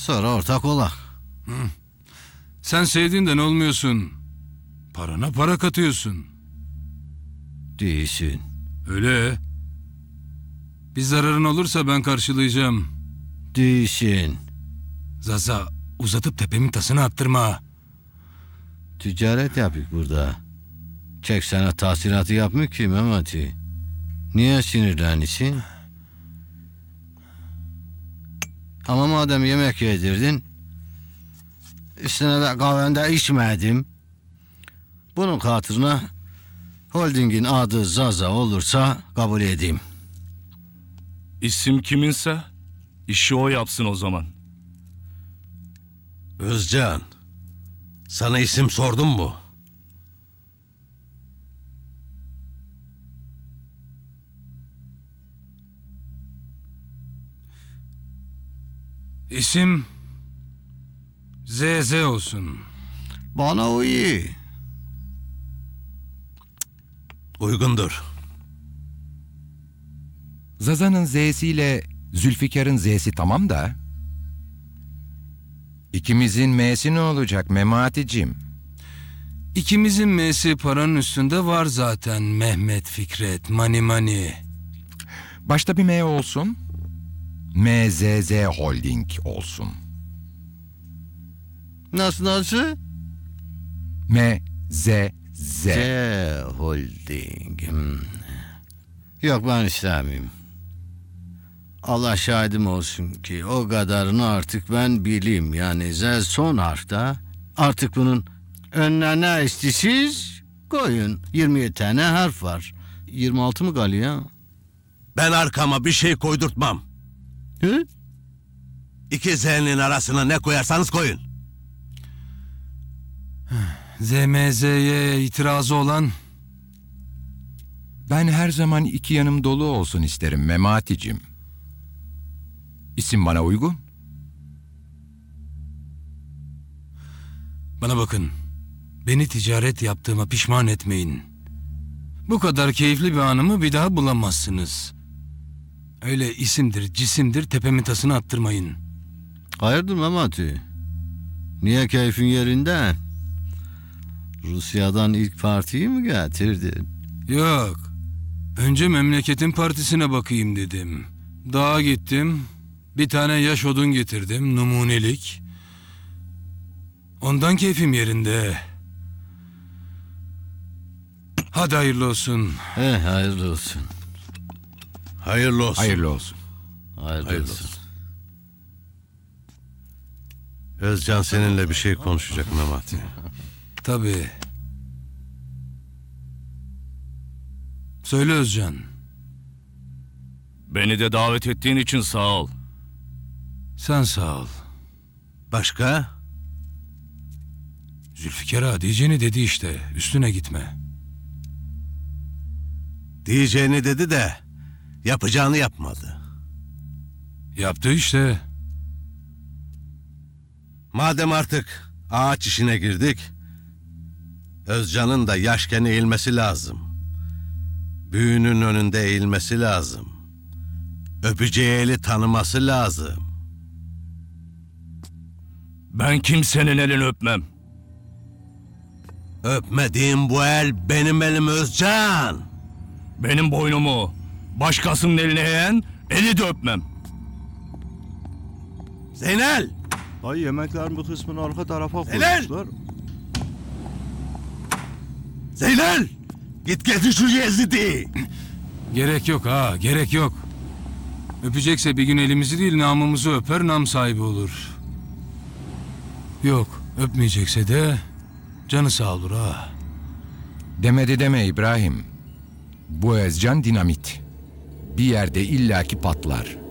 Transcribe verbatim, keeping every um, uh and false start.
Sonra ortak ola. Sen sevdiğinden olmuyorsun. Parana para katıyorsun. Değilsin. Öyle. Bir zararın olursa ben karşılayacağım. Değilsin. Zaza, uzatıp tepemin tasını attırma. Ticaret yapık burada. Çek sana tahsilatı yapmıyor ki Mehmet'i. Niye sinirlenirsin? Ama madem yemek yedirdin, üstüne de kahvende içmedim. Bunun hatırına holdingin adı Zaza olursa kabul edeyim. İsim kiminse işi o yapsın o zaman. Özcan, sana isim sordum mu? İsim Z Z olsun. Bana o iyi. Uygundur. Zaza'nın Z'siyle Zülfikar'ın Z'si tamam da... İkimizin M'si ne olacak Memati'cim? İkimizin M'si paranın üstünde var zaten. Mehmet, Fikret, Mani Mani. Başta bir M olsun. M Z Z Holding olsun. Nasıl nasıl? M Z Z. Z Holding. Hmm. Yok ben istemeyeyim. Allah şahidim olsun ki o kadarını artık ben bileyim. Yani Z son harfta. Artık bunun önüne ne istisiz koyun. yirmi yedi tane harf var. yirmi altı mı kalıyor? Ben arkama bir şey koydurtmam. Hı? İki Z'nin arasına ne koyarsanız koyun. Z M Z'ye itirazı olan... Ben her zaman iki yanım dolu olsun isterim Memati'cim. İsim bana uygun. Bana bakın. Beni ticaret yaptığıma pişman etmeyin. Bu kadar keyifli bir anımı bir daha bulamazsınız. Öyle isimdir, cisimdir tepemin tasını attırmayın. Hayırdır Memati? Niye keyfin yerinde? Rusya'dan ilk partiyi mi getirdin? Yok. Önce memleketin partisine bakayım dedim. Dağa gittim. Bir tane yaş odun getirdim. Numunelik. Ondan keyfim yerinde. Hadi hayırlı olsun. Eh hayırlı olsun. Hayırlı olsun. Hayırlı olsun. Hayırlı, Hayırlı olsun. olsun. Özcan seninle bir şey konuşacak Memati. Tabii. Söyle Özcan. Beni de davet ettiğin için sağ ol. Sen sağ ol. Başka? Zülfikar ağa diyeceğini dedi işte. Üstüne gitme. Diyeceğini dedi de yapacağını yapmadı. Yaptı işte. Madem artık ağaç işine girdik, Özcan'ın da yaşken eğilmesi lazım. Büyüğünün önünde eğilmesi lazım. Öpeceği eli tanıması lazım. Ben kimsenin elini öpmem. Öpmediğim bu el benim elim Özcan. Benim boynumu başkasının eline eğen eli de öpmem. Zeynel! Ay yemeklerin bir kısmını arka tarafa Zeynel! koymuşlar. Zeynel! Git getir şu Yezid'i. Gerek yok ha, gerek yok. Öpecekse bir gün elimizi değil namımızı öper, nam sahibi olur. Yok, öpmeyecekse de canı sağ olur ha. Demedi deme İbrahim. Bu Özcan dinamit. Bir yerde illaki patlar.